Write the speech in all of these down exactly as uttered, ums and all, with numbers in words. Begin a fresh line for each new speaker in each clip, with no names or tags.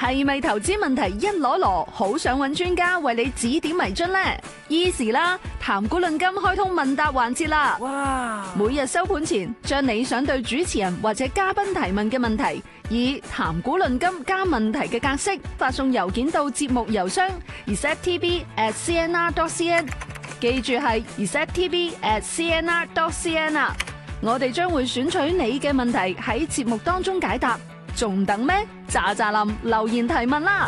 係咪投資問題一籮籮，好想揾專家為你指點迷津呢？Easy 啦，談股論金開通問答環節啦！哇！每日收盤前，將你想對主持人或者嘉賓提問嘅問題，以談股論金加問題嘅格式發送郵件到節目郵箱 r s e t t v at c n r dot c n， 記住係 r s e t t v at c n r dot c n 啊！我哋將會選取你嘅問題喺節目當中解答，仲等咩？喳喳林留言提問啦！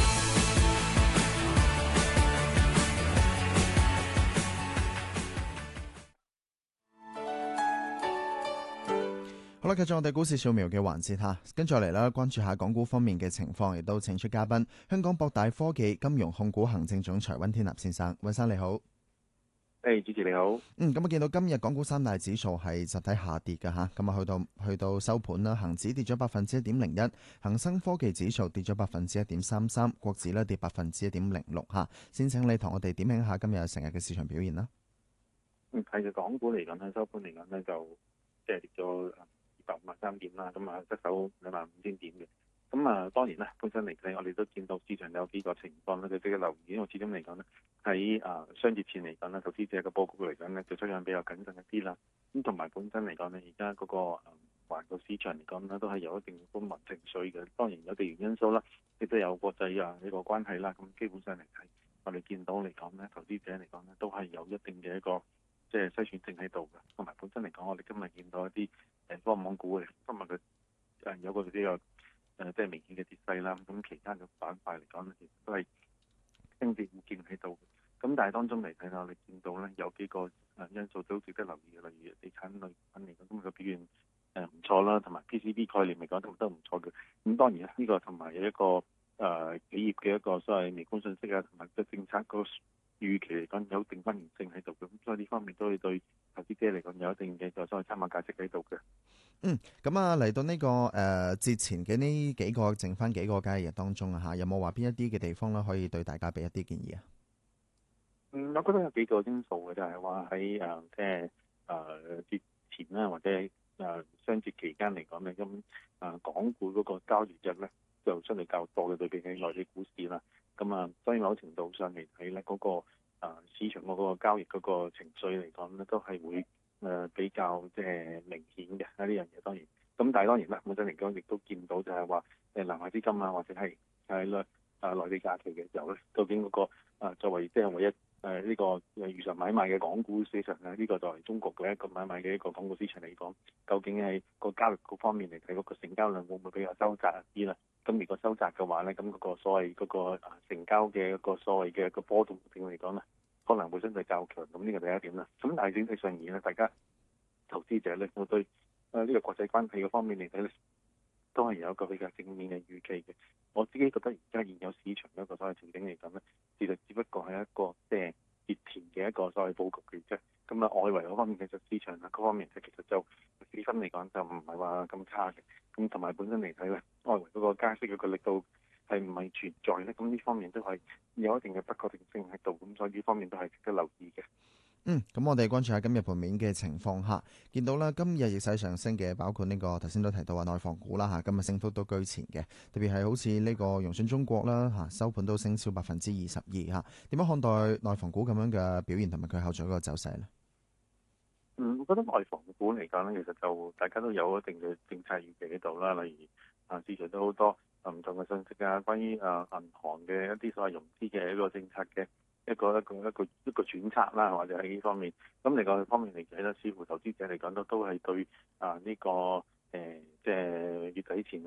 好啦，繼續我哋股市掃描嘅環節吓，跟住嚟啦，關注下港股方面嘅情況，亦都請出嘉賓，香港博大科技金融控股行政總裁溫天納先生，溫生你好。
誒、hey，主持你好。
嗯，咁啊，見到今日港股三大指數係集體下跌嘅吓，咁啊去到去到收盤啦，恒指跌咗百分之一點零一，恒生科技指數跌咗百分之一點三三，國指咧跌百分之一點零六吓。先請你同我哋點評下今日成日嘅市場表現啦。
嗯，係嘅，港股嚟講咧，收盤嚟講咧就即係跌咗二百五十三點啦，咁啊失守兩萬五千點嘅。咁啊，當然啦，本身嚟睇，我哋都見到市場有幾個情況咧，就即係留意，因為始終嚟講咧，喺啊雙節前嚟講咧，投資者嘅佈局嚟講咧，就趨向比較謹慎一啲啦。咁同埋本身嚟講咧，而家嗰個環球市場嚟講咧，都係有一定嘅觀望情緒嘅。當然有地緣因素啦，亦都有國際啊呢個關係啦。咁基本上嚟睇，我哋見到嚟講咧，投資者嚟講咧，都係有一定嘅一個即係篩選性喺度嘅。同埋本身嚟講，我哋今日見到一啲誒科網股嘅，今日嘅誒有個比較。誒、呃、即係明顯嘅跌勢啦，咁其他嘅板塊嚟講咧，其實都係升跌互見喺度。咁但係當中嚟睇啦，我哋見到咧有幾個誒因素都值得留意嘅，例如地產類品嚟講，咁佢表現誒唔錯啦，同埋 P C B 概念嚟講都都唔錯嘅。咁當然啦，呢、這個同埋有一個誒、呃、企業嘅一個所謂微觀信息啊，同埋個政策個預期嚟講有一定關聯性喺度嘅，咁所以呢方面都會對投資者嚟講有一定嘅個所謂參考價值喺度嘅。
嗯，咁啊嚟到呢、這個誒節、呃、前嘅呢幾個剩翻幾個交易日當中啊嚇，有冇話邊一啲嘅地方咧可以對大家俾一啲建議啊？
嗯，我覺得有幾個因素嘅，就係話喺誒即係誒節前啦，或者誒雙節期間嚟講咧，咁誒、呃、港股嗰個交易日咧就相對較多嘅，對比起內地股市啦。咁啊，所以某程度上嚟睇咧，嗰、那個、呃、市場嗰個交易嗰個情緒嚟講咧，都係會。誒、呃、比較即係明顯嘅啊！呢樣嘢當然，咁但係當然啦，本身嚟講亦都見到就係話誒南下資金啊，或者係係內啊內地假期嘅時候咧，究竟嗰、那個、呃、作為即係唯一誒呢、呃這個如常買賣嘅港股市場咧，呢、這個作為中國嘅一個買賣嘅一個港股市場嚟講，究竟係個交易嗰方面嚟睇，嗰、那個成交量會唔會比較收窄一啲啦？咁如果收窄嘅話咧，咁嗰個所謂嗰、那個成交嘅一個所謂嘅一個波動性嚟講咧，可能會相對較強，咁呢個第一點啦。咁但係整體上而咧，大家投資者咧，我對誒呢個國際關係嘅方面嚟睇咧，都係有一個比較正面嘅預期嘅。我自己覺得而家現有市場嘅一個所謂情景嚟講咧，其實只不過係一個即係熱田嘅一個所謂佈局嘅啫。咁啊，外圍嗰方面其實市場啊，嗰方面其實就市分嚟講就唔係話咁差嘅。咁同埋本身嚟睇咧，外圍嗰個加息嘅個力度係唔係存在咧？咁呢方面都係有一定嘅不確定性喺度，咁所以呢方面都係值得留意嘅。
嗯，咁我哋關注下今日盤面嘅情況嚇，見到啦，今日逆勢上升嘅，包括呢、這個頭先都提到話內房股啦嚇，今日升幅都居前嘅，特別係好似呢個融信中國啦嚇，收盤都升超百分之二十二嚇。點樣看待內房股咁樣嘅表現同埋佢後續嗰個走勢呢？
嗯，我覺得內房股嚟講咧，其實就大家都有一定嘅政策預期喺度啦，例如啊市場都好多唔同嘅信息啊，關於啊銀行嘅一啲所謂融資嘅一個政策嘅。一個一個一個一個揣測啦，或者喺呢方面，咁另外方面嚟睇咧，似乎投資者嚟講都都係對啊呢、這個誒、呃、即係月底前